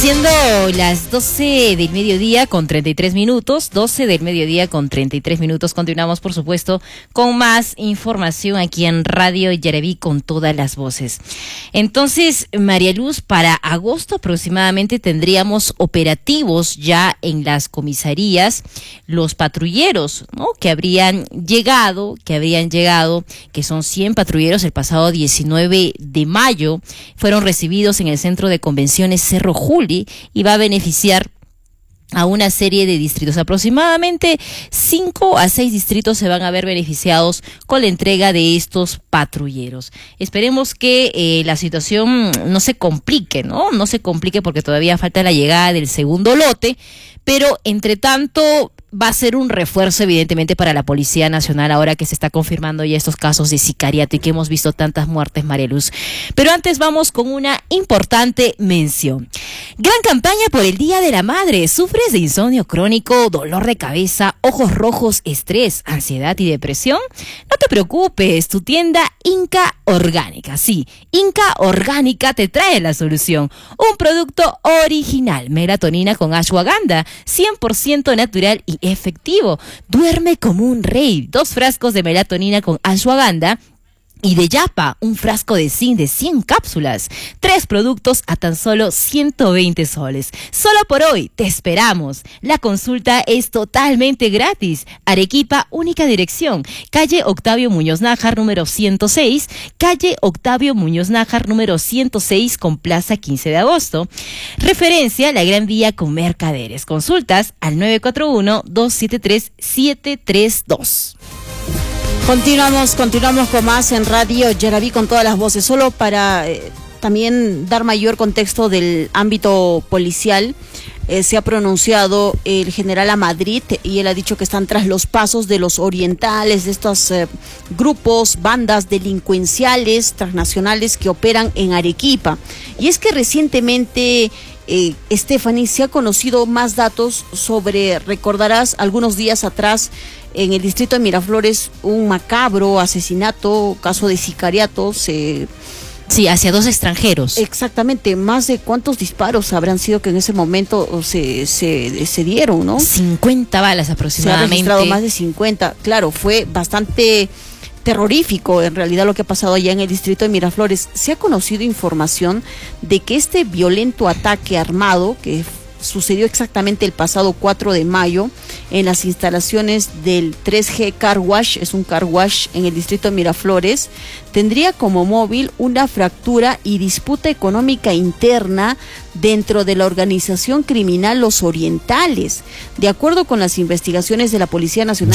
Siendo las 12 del mediodía con 33 minutos, 12 del mediodía con 33 minutos, continuamos por supuesto con más información aquí en Radio Yaraví con todas las voces. Entonces, María Luz, para agosto aproximadamente tendríamos operativos ya en las comisarías, los patrulleros, ¿no? que habrían llegado, que son 100 patrulleros el pasado 19 de mayo, fueron recibidos en el Centro de Convenciones Cerro Juli, y va a beneficiar a una serie de distritos. Aproximadamente 5 a 6 distritos se van a ver beneficiados con la entrega de estos patrulleros. Esperemos que la situación no se complique, no se complique porque todavía falta la llegada del segundo lote, pero entre tanto va a ser un refuerzo evidentemente para la Policía Nacional ahora que se está confirmando ya estos casos de sicariato y que hemos visto tantas muertes, María Luz. Pero antes vamos con una importante mención. Gran campaña por el Día de la Madre. ¿Sufres de insomnio crónico, dolor de cabeza, ojos rojos, estrés, ansiedad y depresión? No te preocupes, tu tienda Inca Orgánica. Sí, Inca Orgánica te trae la solución. Un producto original, melatonina con ashwagandha, 100% natural y efectivo. Duerme como un rey. 2 frascos de melatonina con ashwagandha y de yapa, un frasco de zinc de 100 cápsulas. 3 productos a tan solo 120 soles. Solo por hoy te esperamos. La consulta es totalmente gratis. Arequipa, única dirección. Calle Octavio Muñoz Nájar, número 106. Calle Octavio Muñoz Nájar, número 106, con Plaza 15 de agosto. Referencia, la Gran Vía con Mercaderes. Consultas al 941-273-732. Continuamos con más en Radio Yaraví con todas las voces. Solo para también dar mayor contexto del ámbito policial, se ha pronunciado el general Amadrid y él ha dicho que están tras los pasos de los orientales, de estos grupos, bandas delincuenciales transnacionales que operan en Arequipa. Y es que recientemente, Stephanie, se ha conocido más datos sobre, recordarás, algunos días atrás, en el distrito de Miraflores, un macabro asesinato, caso de sicariato. Sí, hacia 2 extranjeros. Exactamente, más de cuántos disparos habrán sido que en ese momento se dieron, ¿no? 50 balas aproximadamente. Se ha registrado más de 50. Claro, fue bastante terrorífico en realidad lo que ha pasado allá en el distrito de Miraflores. Se ha conocido información de que este violento ataque armado que sucedió exactamente el pasado 4 de mayo en las instalaciones del 3G Car Wash, es un car wash en el distrito de Miraflores, tendría como móvil una fractura y disputa económica interna dentro de la organización criminal Los Orientales. De acuerdo con las investigaciones de la Policía Nacional,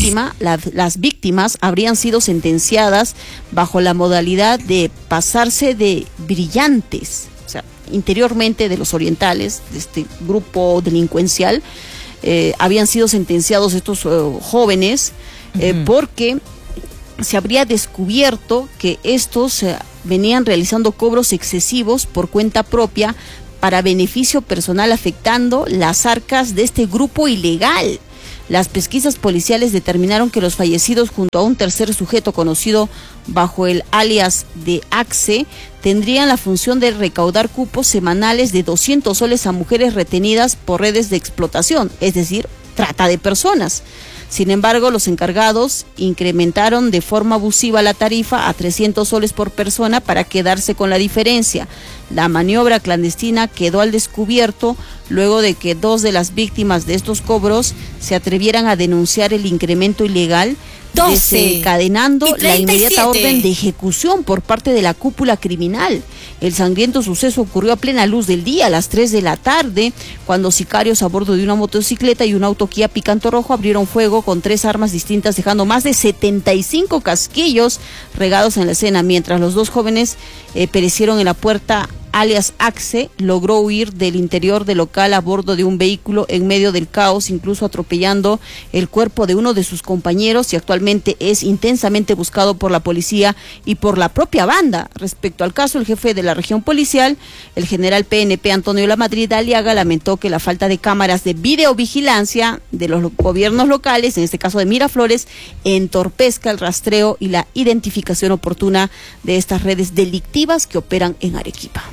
las víctimas habrían sido sentenciadas bajo la modalidad de pasarse de brillantes. O sea, interiormente de Los Orientales, de este grupo delincuencial, habían sido sentenciados estos jóvenes porque se habría descubierto que estos venían realizando cobros excesivos por cuenta propia para beneficio personal, afectando las arcas de este grupo ilegal. Las pesquisas policiales determinaron que los fallecidos, junto a un tercer sujeto conocido bajo el alias de Axe, tendrían la función de recaudar cupos semanales de 200 soles a mujeres retenidas por redes de explotación, es decir, trata de personas. Sin embargo, los encargados incrementaron de forma abusiva la tarifa a 300 soles por persona para quedarse con la diferencia. La maniobra clandestina quedó al descubierto luego de que 2 de las víctimas de estos cobros se atrevieran a denunciar el incremento ilegal, desencadenando la inmediata orden de ejecución por parte de la cúpula criminal. El sangriento suceso ocurrió a plena luz del día, a las 3 de la tarde, cuando sicarios a bordo de una motocicleta y un auto Kia Picanto Rojo abrieron fuego con 3 armas distintas, dejando más de 75 casquillos regados en la escena, mientras los 2 jóvenes perecieron en la puerta. Alias Axe logró huir del interior del local a bordo de un vehículo en medio del caos, incluso atropellando el cuerpo de uno de sus compañeros, y actualmente es intensamente buscado por la policía y por la propia banda. Respecto al caso, el jefe de la región policial, el general PNP Antonio Lamadrid Aliaga, lamentó que la falta de cámaras de videovigilancia de los gobiernos locales, en este caso de Miraflores, entorpezca el rastreo y la identificación oportuna de estas redes delictivas que operan en Arequipa.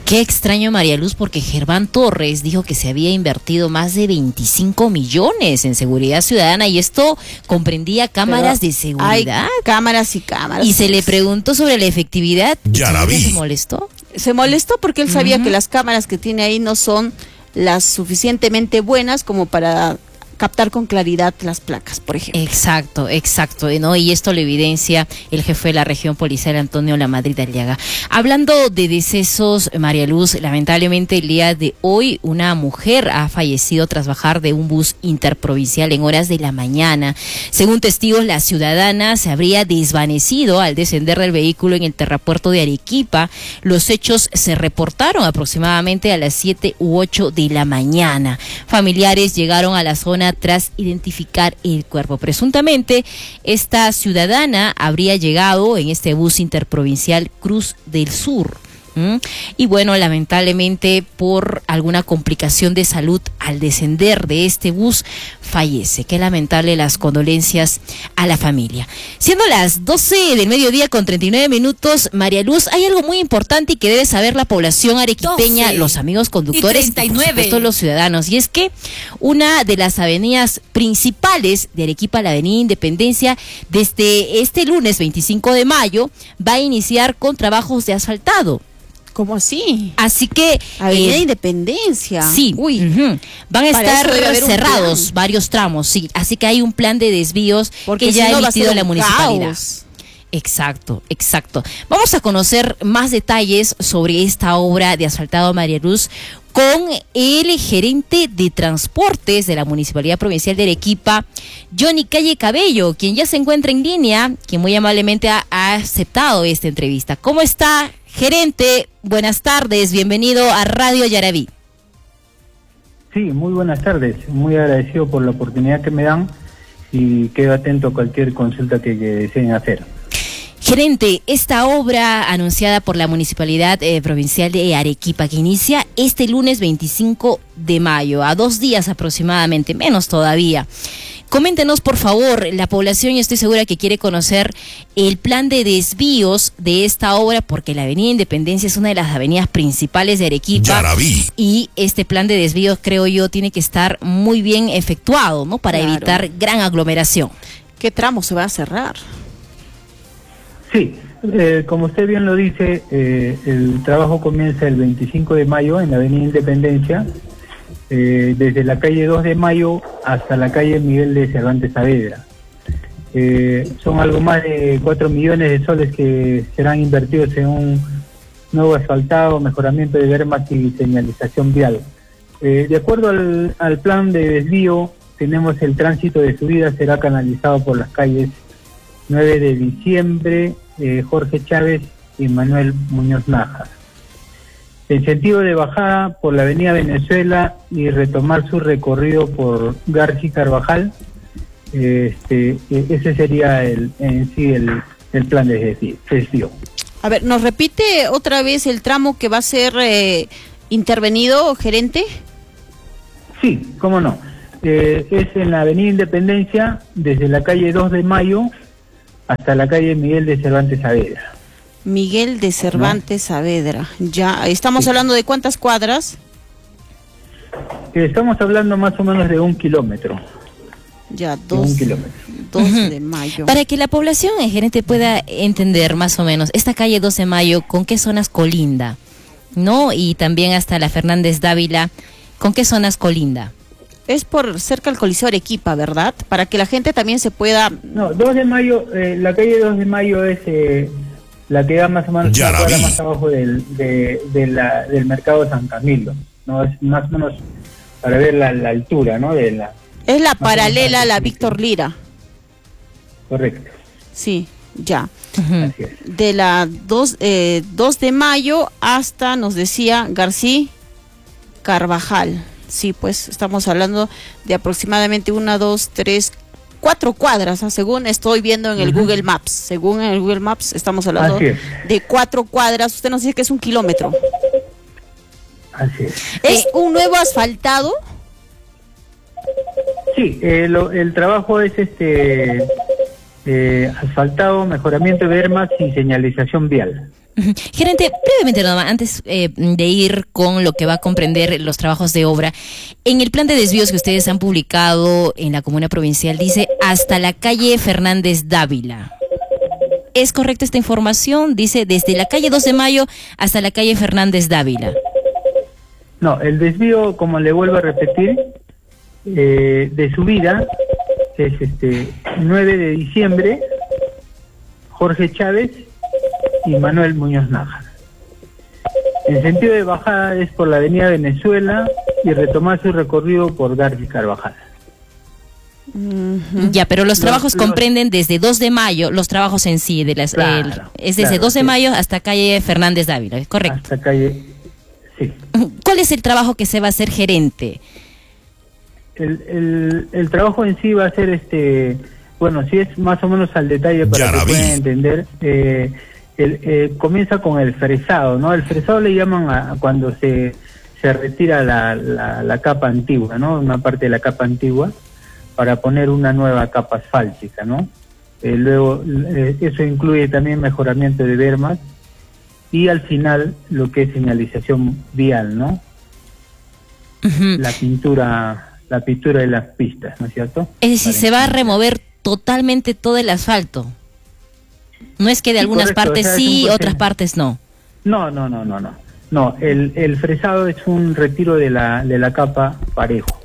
Qué extraño, María Luz, porque Germán Torres dijo que se había invertido más de 25 millones en seguridad ciudadana y esto comprendía cámaras de seguridad. Hay cámaras y cámaras. Y se le preguntó sobre la efectividad. Ya la vi. ¿Se molestó? Se molestó porque él sabía que las cámaras que tiene ahí no son las suficientemente buenas como para captar con claridad las placas, por ejemplo. Exacto, ¿no? Y esto lo evidencia el jefe de la región policial, Antonio Lamadrid Aliaga. Hablando de decesos, María Luz, lamentablemente el día de hoy una mujer ha fallecido tras bajar de un bus interprovincial en horas de la mañana. Según testigos, la ciudadana se habría desvanecido al descender del vehículo en el terrapuerto de Arequipa. Los hechos se reportaron aproximadamente a las 7 u 8 de la mañana. Familiares llegaron a la zona tras identificar el cuerpo. Presuntamente, esta ciudadana habría llegado en este bus interprovincial Cruz del Sur. Y bueno, lamentablemente por alguna complicación de salud al descender de este bus fallece. Qué lamentable, las condolencias a la familia. Siendo las 12 del mediodía con 39 minutos, María Luz, hay algo muy importante y que debe saber la población arequipeña, los amigos conductores y por supuesto los ciudadanos, y es que una de las avenidas principales de Arequipa, la Avenida Independencia, desde este lunes 25 de mayo va a iniciar con trabajos de asfaltado. ¿Cómo así? Así que Avenida Independencia. Sí, van a estar cerrados varios tramos, sí. Así que hay un plan de desvíos que ya ha emitido la municipalidad. Caos. Exacto. Vamos a conocer más detalles sobre esta obra de asfaltado, María Luz, con el gerente de transportes de la Municipalidad Provincial de Arequipa, Johnny Calle Cabello, quien ya se encuentra en línea, quien muy amablemente ha aceptado esta entrevista. ¿Cómo está, gerente? Buenas tardes, bienvenido a Radio Yaraví. Sí, muy buenas tardes, muy agradecido por la oportunidad que me dan y quedo atento a cualquier consulta que deseen hacer. Gerente, esta obra anunciada por la Municipalidad Provincial de Arequipa, que inicia este lunes 25 de mayo, a 2 días aproximadamente, menos todavía. Coméntenos, por favor, la población, y estoy segura que quiere conocer el plan de desvíos de esta obra, porque la Avenida Independencia es una de las avenidas principales de Arequipa. Ya la vi. Y este plan de desvíos, creo yo, tiene que estar muy bien efectuado, ¿no? Para evitar gran aglomeración. ¿Qué tramo se va a cerrar? Sí, como usted bien lo dice, el trabajo comienza el 25 de mayo en la Avenida Independencia, desde la calle 2 de Mayo hasta la calle Miguel de Cervantes Saavedra. Son algo más de 4 millones de soles que serán invertidos en un nuevo asfaltado, mejoramiento de bermas y señalización vial. De acuerdo al plan de desvío, tenemos el tránsito de subida, será canalizado por las calles 9 de diciembre, Jorge Chávez y Manuel Muñoz Najas. El sentido de bajada por la avenida Venezuela y retomar su recorrido por García Carvajal, ese sería el plan de desvío. A ver, ¿nos repite otra vez el tramo que va a ser intervenido, gerente? Sí, cómo no. Es en la avenida Independencia, desde la calle 2 de Mayo hasta la calle Miguel de Cervantes Saavedra. Miguel de Cervantes Saavedra. Ya, ¿estamos hablando de cuántas cuadras? Estamos hablando más o menos de 1 kilómetro. Ya, 2 de mayo. Para que la población, gerente, pueda entender más o menos, esta calle 2 de mayo, ¿con qué zonas colinda? ¿No? Y también hasta la Fernández Dávila, ¿con qué zonas colinda? Es por cerca del Coliseo Arequipa, ¿verdad? Para que la gente también se pueda... No, 2 de mayo, la calle 2 de mayo es la que da más o menos la cuadra más abajo del mercado San Camilo, ¿no? Es más o menos para ver la altura, ¿no? Es la paralela a la Víctor Lira. Correcto. Sí, ya. Así es. De la 2 de mayo hasta, nos decía, García Carvajal. Sí, pues estamos hablando de aproximadamente 1, 2, 3, 4 cuadras, ¿no? Según estoy viendo en el Google Maps. Según en el Google Maps estamos hablando de 4 cuadras. Usted nos dice que es 1 kilómetro. Así es. ¿Es un nuevo asfaltado? Sí, el trabajo es asfaltado, mejoramiento de bermas y señalización vial. Gerente, brevemente nada más, antes de ir con lo que va a comprender los trabajos de obra, en el plan de desvíos que ustedes han publicado en la Comuna Provincial dice hasta la calle Fernández Dávila. ¿Es correcta esta información? Dice desde la calle 2 de Mayo hasta la calle Fernández Dávila. No, el desvío, como le vuelvo a repetir, de subida es 9 de diciembre, Jorge Chávez y Manuel Muñoz Nájar. En sentido de bajada es por la avenida Venezuela y retomar su recorrido por García Carvajal. Ya, pero los trabajos comprenden desde 2 de mayo, los trabajos en sí, es desde 2 de mayo hasta calle Fernández Dávila, ¿es correcto? Hasta calle, sí. ¿Cuál es el trabajo que se va a hacer, gerente? El trabajo en sí va a ser bueno, si es más o menos al detalle para que puedan entender. Comienza con el fresado, ¿no? El fresado le llaman a cuando se retira la capa antigua, ¿no? Una parte de la capa antigua para poner una nueva capa asfáltica, ¿no? Luego eso incluye también mejoramiento de bermas y al final lo que es señalización vial, ¿no? La pintura de las pistas, ¿no es cierto? Es decir, se va a remover totalmente todo el asfalto. No es que de algunas partes sí, otras partes no. No. No, el fresado es un retiro de la capa parejo.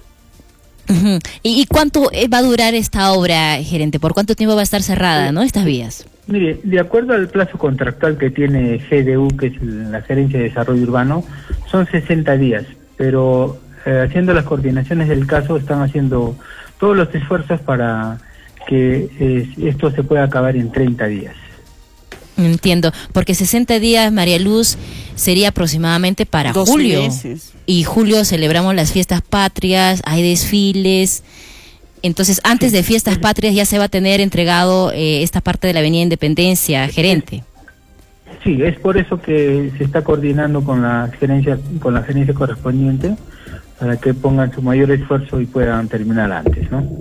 ¿Y cuánto va a durar esta obra, gerente? ¿Por cuánto tiempo va a estar cerrada, no, estas vías? Mire, de acuerdo al plazo contractual que tiene GDU, que es la Gerencia de Desarrollo Urbano, son 60 días, pero haciendo las coordinaciones del caso están haciendo todos los esfuerzos para que esto se pueda acabar en 30 días. Entiendo, porque 60 días, María Luz, sería aproximadamente para julio. Meses. Y julio celebramos las fiestas patrias, hay desfiles. Entonces, antes de fiestas patrias ya se va a tener entregado esta parte de la Avenida Independencia, gerente. Sí, es por eso que se está coordinando con la gerencia correspondiente para que pongan su mayor esfuerzo y puedan terminar antes, ¿no?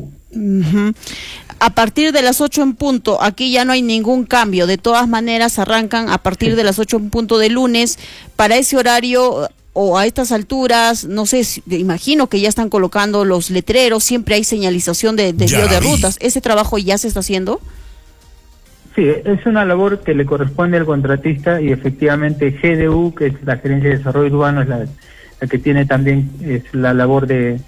A partir de las 8 en punto, aquí ya no hay ningún cambio, de todas maneras arrancan a partir de las 8 en punto de lunes. Para ese horario o a estas alturas, no sé, imagino que ya están colocando los letreros, siempre hay señalización de desvío de rutas. ¿Ese trabajo ya se está haciendo? Sí, es una labor que le corresponde al contratista y efectivamente GDU, que es la Gerencia de Desarrollo Urbano, es la que tiene también la labor de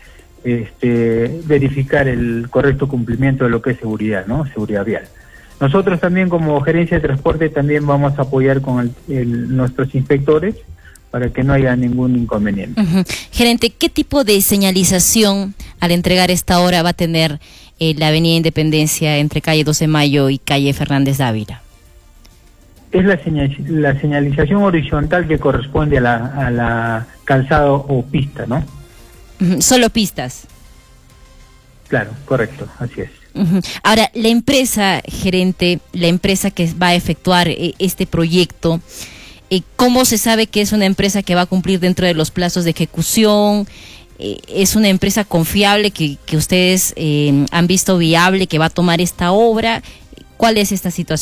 verificar el correcto cumplimiento de lo que es seguridad, ¿no? Seguridad vial. Nosotros también como Gerencia de Transporte también vamos a apoyar con nuestros inspectores para que no haya ningún inconveniente. Gerente, ¿qué tipo de señalización al entregar esta hora va a tener la Avenida Independencia entre calle 12 de Mayo y calle Fernández Dávila? Es la señalización horizontal que corresponde a la calzado o pista, ¿no? Solo pistas. Claro, correcto, así es. Ahora, la empresa, gerente, la empresa que va a efectuar este proyecto, ¿cómo se sabe que es una empresa que va a cumplir dentro de los plazos de ejecución? ¿Es una empresa confiable que ustedes han visto viable, que va a tomar esta obra? ¿Cuál es esta situación?